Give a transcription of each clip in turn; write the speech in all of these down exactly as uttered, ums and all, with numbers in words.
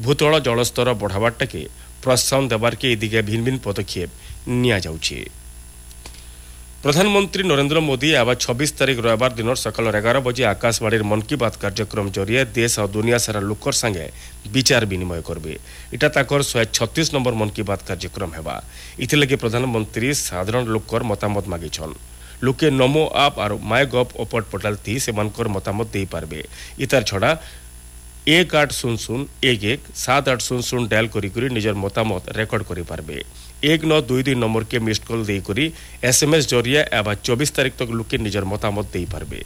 भूतल जलस्तर बढ़ावाटाके प्रोत्साहन देवार के दिगे भिन्न भिन्न पदक्षेप निया जाउछे। प्रधानमंत्री नरेंद्र मोदी आवा छब्बीस तारीख रविवार दिन सकाल एगार बजे आकाशवाणी मन की बात कार्यक्रम जरिए देश और दुनिया सारा लोकर संगे विचार विनिमय करबे। इटा ताकर शहे छत्तीस नंबर मन की बात कार्यक्रम हेबा। इथिलगे प्रधानमंत्री साधारण लोकर मतामत मागिछन। लोके नमो आप और माय गव ओपन पोर्टाल थी से मनकर मतामत दे पारबे। इतार छड़ा एक आठ शून्य शून्य एक एक सात आठ शून्य शून्य डायल करी करी निजर मतामत रेकर्ड करी पारबे। एक नौ दुई दुई नंबर के मिस्ड कॉल दे करी एसएमएस जरिए एवं चौबीस तारीख तक लोके निजर मतामत दे पारबे।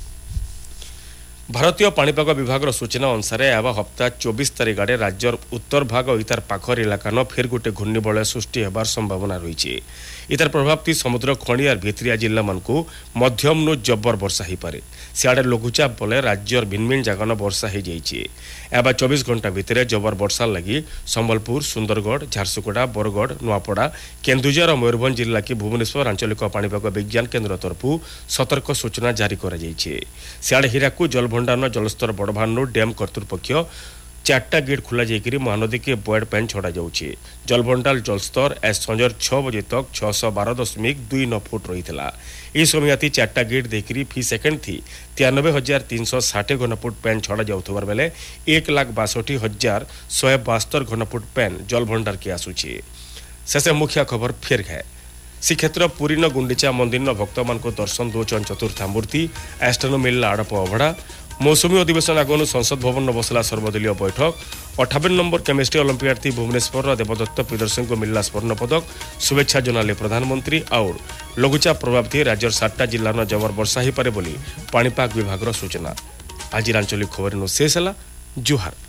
भारतीय पाणीपाग विभाग सूचना अनुसार एवं हप्ता चौबीस तारीख आड़े राज्यर उत्तर भाग और इतार पाखर इलाकान फेर गोटे घूर्णिबलय सृष्टि होबार संभावना रही। इतार प्रभाव थी समुद्र खणी और भित्रिया जिला मानकु मध्यम नु जबर वर्षा हो पारे। सियाड़े लघुचाप बले राज्यर भिन्न भिन्न जगह वर्षा हो जाइए। एवं चौबीस घंटा भितर जबर वर्षा लगी संबलपुर, सुंदरगढ़, झारसुगुड़ा, बरगढ़, नुआपड़ा, केन्दुझर और मयूरभंज जिला की भुवनेश्वर आंचलिक पाणीपाग विज्ञान केन्द्र तरफु सतर्क सूचना जारी कर सियाड़े हीराकू जलभंडारण जलस्तर बढ़वानु डैम कर्तृपक्ष चार्टा गेट खोल जाकर महानदी के बॉयड पैन छड़ा जाऊँगी। जलभंडार जलस्तर आज संजर छः बजे तक छःश बार दशमिक दुई नौ फुट रही है। यह समय चार्टा गेट देकर फी सेकेंड थी तिरानबे हजार तीन सौ षाठी घनफुट पैन छड़ा जाऊर बेले एक लाख बासठी हजार शहे बास्तर घनफुट पैन जलभंडार के आसूची। शेष मुख्य खबर फेर है श्रीक्षेत्र पुरी न गुंडीचा मंदिर भक्त मान दर्शन दौन चतुर्था मूर्ति एस्टन मिलला आड़प अभड़ा। मौसुमी अधिवेशन आगनु संसद भवन बसला सर्वदलीय बैठक। अठावन नंबर केमिस्ट्री ओलंपियाड थी भुवनेश्वर देवदत्त प्रियदर्शन को मिलला स्वर्ण पदक। शुभेच्छा जनाले प्रधानमंत्री। और लघुचाप प्रभाव थी राज्यर सातटा जिलार जबर वर्षा हो पारे बोली पाणीपाग विभाग सूचना। आज आंचलिक खबर शेष है। जुहार।